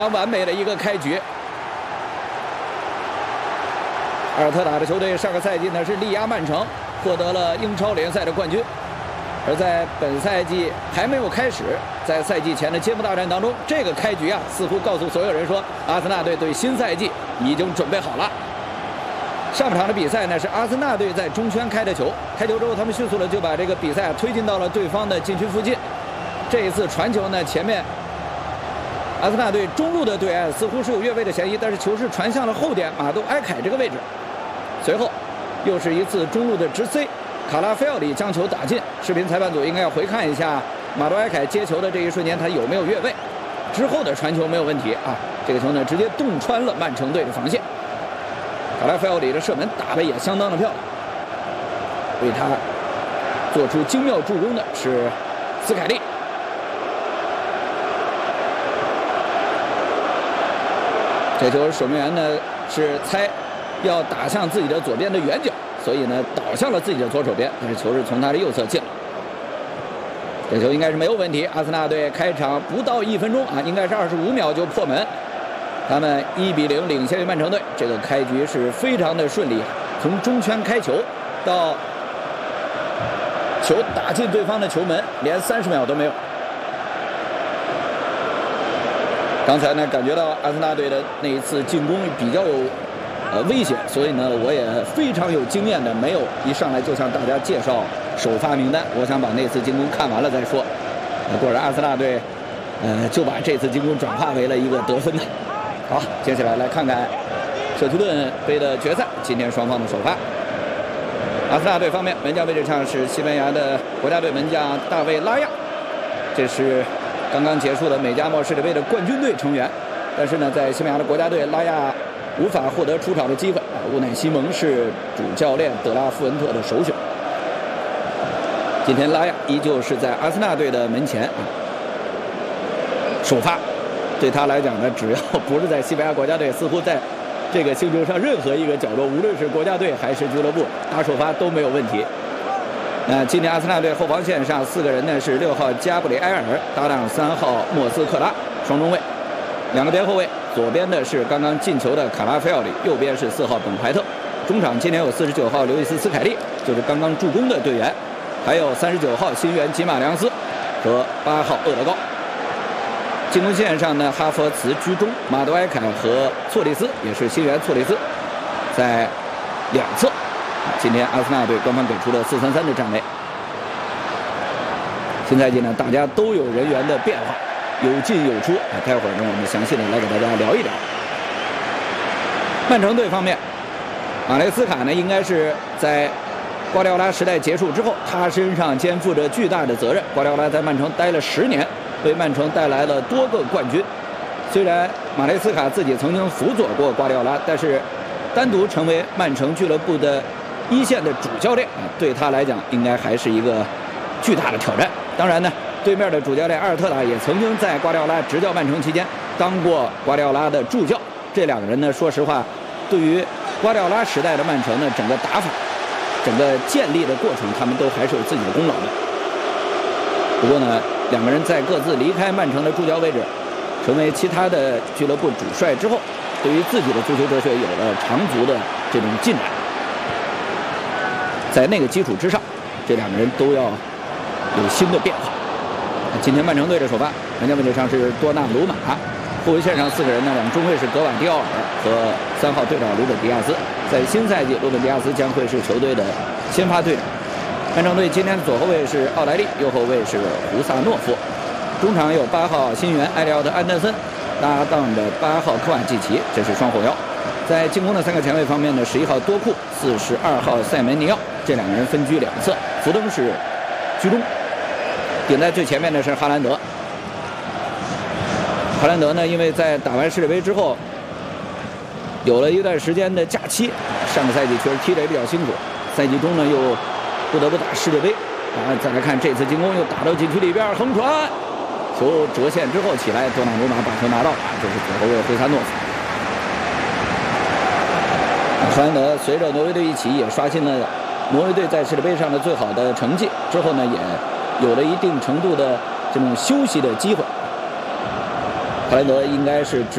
完美的一个开局。阿尔特塔的球队上个赛季呢是力压曼城，获得了英超联赛的冠军。而在本赛季还没有开始，在赛季前的揭幕大战当中，这个开局啊，似乎告诉所有人说，阿森纳队对新赛季已经准备好了。上半场的比赛呢是阿森纳队在中圈开的球，开球之后他们迅速的就把这个比赛推进到了对方的禁区附近。这一次传球呢，前面阿森纳队中路的对岸似乎是有越位的嫌疑，但是球是传向了后点马杜埃凯这个位置。随后又是一次中路的直塞，卡拉菲奥里将球打进。视频裁判组应该要回看一下马杜埃凯接球的这一瞬间他有没有越位。之后的传球没有问题啊，这个球呢直接洞穿了曼城队的防线。卡拉菲奥里的射门打得也相当的漂亮，为他做出精妙助攻的是斯凯利。这球守门员呢是猜要打向自己的左边的远角，所以呢倒向了自己的左手边，但是球是从他的右侧进了。这球应该是没有问题。阿森纳队开场不到1分钟啊，应该是25秒就破门，他们1比0领先于曼城队。这个开局是非常的顺利，从中圈开球到球打进对方的球门，连30秒都没有。刚才呢，感觉到阿森纳队的那一次进攻比较有危险，所以呢，我也非常有经验的，没有一上来就向大家介绍首发名单。我想把那次进攻看完了再说。果然阿森纳队就把这次进攻转化为了一个得分的。好，接下来来看看舍图顿杯的决赛，今天双方的首发。阿森纳队方面，门将位置上是西班牙的国家队门将大卫拉亚，这是刚刚结束的美加墨世界杯的冠军队成员，但是呢，在西班牙的国家队，拉亚无法获得出场的机会。乌乃西蒙是主教练德拉富恩特的首选。今天拉亚依旧是在阿森纳队的门前首发。对他来讲呢，只要不是在西班牙国家队，似乎在这个星球上任何一个角落，无论是国家队还是俱乐部，打首发都没有问题。今天阿森纳队后防线上4个人呢是6号加布里埃尔搭档3号莫斯克拉，双中卫，2个边后卫，左边的是刚刚进球的卡拉菲奥里，右边是4号本怀特。中场今天有49号刘易斯斯凯利，就是刚刚助攻的队员，还有39号新援吉马良斯和8号厄德高。进攻线上呢，哈弗茨居中，马杜埃凯和措利斯也是新援措利斯在两侧。今天阿森纳队官方给出了4-3-3的战位。新赛季呢，大家都有人员的变化，有进有出。待会儿呢，我们详细的来给大家聊一聊。曼城队方面，马雷斯卡呢，应该是在瓜迪奥拉时代结束之后，他身上肩负着巨大的责任。瓜迪奥拉在曼城待了10年，为曼城带来了多个冠军。虽然马雷斯卡自己曾经辅佐过瓜迪奥拉，但是单独成为曼城俱乐部的一线的主教练对他来讲应该还是一个巨大的挑战。当然呢，对面的主教练阿尔特塔也曾经在瓜迪奥拉执教曼城期间当过瓜迪奥拉的助教。这2个人呢，说实话，对于瓜迪奥拉时代的曼城呢，整个打法、整个建立的过程，他们都还是有自己的功劳的。不过呢，2个人在各自离开曼城的助教位置，成为其他的俱乐部主帅之后，对于自己的足球哲学有了长足的这种进展。在那个基础之上，这2个人都要有新的变化。今天曼城队的首发，门将位置上是多纳鲁马，后卫线上4个人呢，2中卫是格瓦迪奥尔和3号队长鲁本迪亚斯。在新赛季，鲁本迪亚斯将会是球队的先发队长。曼城队今天的左后卫是奥莱利，右后卫是胡萨诺夫，中场有8号新援埃利奥特·安德森搭档着8号科瓦季奇，这是双后腰。在进攻的3个前卫方面呢，11号多库，42号塞门尼奥，这2个人分居两侧，福登是居中，顶在最前面的是哈兰德。哈兰德呢，因为在打完世界杯之后有了一段时间的假期，上个赛季确实踢得也比较辛苦，赛季中呢又不得不打世界杯。再来看这次进攻，又打到禁区里边，横传，球折线之后起来，多纳鲁马把球拿到，这是左后卫惠萨诺夫。哈兰德随着挪威队一起也刷新了挪威队在世界杯上的最好的成绩，之后呢也有了一定程度的这种休息的机会。哈兰德应该是